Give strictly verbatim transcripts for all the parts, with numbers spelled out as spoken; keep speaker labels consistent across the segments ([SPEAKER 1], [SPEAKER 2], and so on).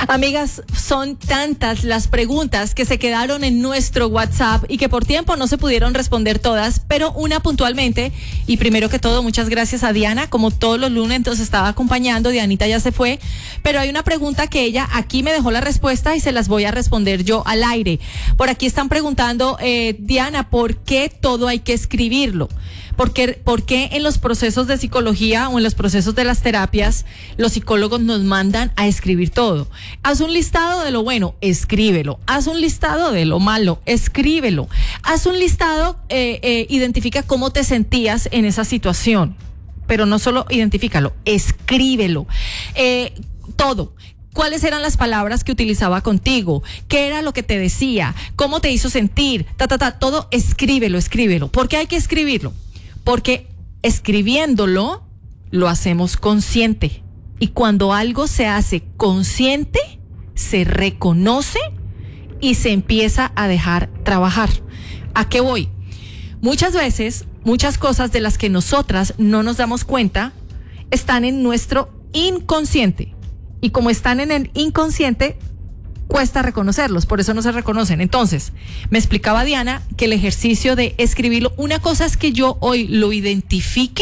[SPEAKER 1] Amigas, son tantas las preguntas que se quedaron en nuestro WhatsApp y que por tiempo no se pudieron responder todas, pero una puntualmente. Y primero que todo, muchas gracias a Diana, como todos los lunes nos estaba acompañando. Dianita ya se fue, pero hay una pregunta que ella aquí me dejó la respuesta y se las voy a responder yo al aire. Por aquí están preguntando, eh, Diana, ¿por qué todo hay que escribirlo? ¿Por qué, ¿Por qué en los procesos de psicología o en los procesos de las terapias los psicólogos nos mandan a escribir todo? Haz un listado de lo bueno, escríbelo. Haz un listado de lo malo, escríbelo. Haz un listado, eh, eh, identifica cómo te sentías en esa situación. Pero no solo identifícalo, escríbelo. Eh, todo. ¿Cuáles eran las palabras que utilizaba contigo? ¿Qué era lo que te decía? ¿Cómo te hizo sentir? Ta, ta, ta, todo escríbelo, escríbelo. ¿Por qué hay que escribirlo? Porque escribiéndolo lo hacemos consciente. Y cuando algo se hace consciente, se reconoce y se empieza a dejar trabajar. ¿A qué voy? Muchas veces, muchas cosas de las que nosotras no nos damos cuenta están en nuestro inconsciente. Y como están en el inconsciente, cuesta reconocerlos, por eso no se reconocen. Entonces, me explicaba Diana que el ejercicio de escribirlo, una cosa es que yo hoy lo identifique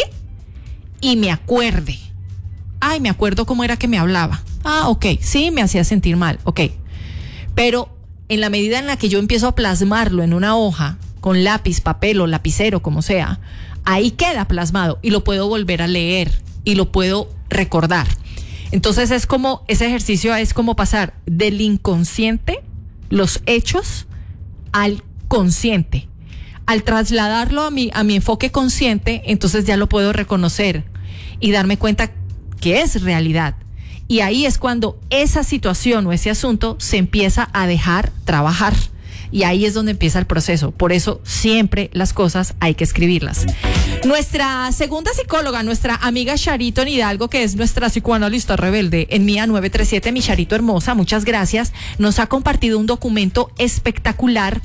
[SPEAKER 1] y me acuerde. Ay, me acuerdo cómo era que me hablaba. Ah, ok, sí, me hacía sentir mal, ok. Pero en la medida en la que yo empiezo a plasmarlo en una hoja, con lápiz, papel o lapicero, como sea, ahí queda plasmado y lo puedo volver a leer y lo puedo recordar. Entonces es como, ese ejercicio es como pasar del inconsciente, los hechos, al consciente. Al trasladarlo a mi, a mi enfoque consciente, entonces ya lo puedo reconocer y darme cuenta que es realidad. Y ahí es cuando esa situación o ese asunto se empieza a dejar trabajar. Y ahí es donde empieza el proceso. Por eso siempre las cosas hay que escribirlas. Nuestra segunda psicóloga, nuestra amiga Charito Hidalgo, que es nuestra psicoanalista rebelde en Mía nueve tres siete, mi Charito hermosa, muchas gracias, nos ha compartido un documento espectacular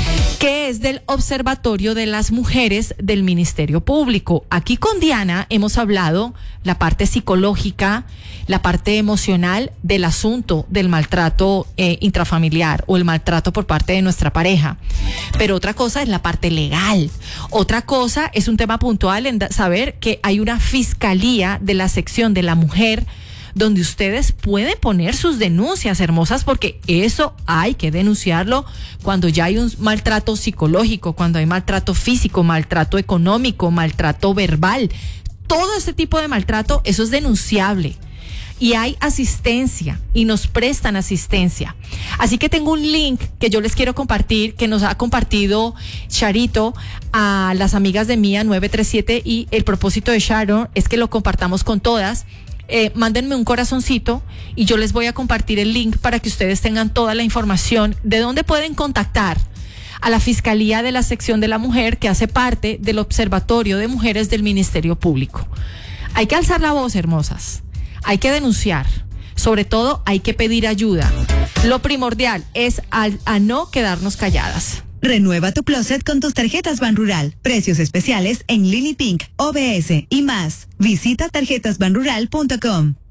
[SPEAKER 1] que es del Observatorio de las Mujeres del Ministerio Público. Aquí con Diana hemos hablado la parte psicológica, la parte emocional del asunto del maltrato eh, intrafamiliar o el maltrato por parte de nuestra pareja. Pero otra cosa es la parte legal. Otra cosa es un tema puntual en saber que hay una fiscalía de la sección de la mujer donde ustedes pueden poner sus denuncias, hermosas, porque eso hay que denunciarlo cuando ya hay un maltrato psicológico, cuando hay maltrato físico, maltrato económico, maltrato verbal. Todo ese tipo de maltrato, eso es denunciable. Y hay asistencia y nos prestan asistencia. Así que tengo un link que yo les quiero compartir, que nos ha compartido Charito a las amigas de Mía nueve tres siete, y el propósito de Sharon es que lo compartamos con todas. Eh, mándenme un corazoncito y yo les voy a compartir el link para que ustedes tengan toda la información de dónde pueden contactar a la Fiscalía de la Sección de la Mujer, que hace parte del Observatorio de Mujeres del Ministerio Público. Hay que alzar la voz, hermosas. Hay que denunciar. Sobre todo, hay que pedir ayuda. Lo primordial es a, a no quedarnos calladas.
[SPEAKER 2] Renueva tu closet con tus tarjetas Banrural. Precios especiales en Lily Pink, O B S y más. Visita tarjetas banrural punto com.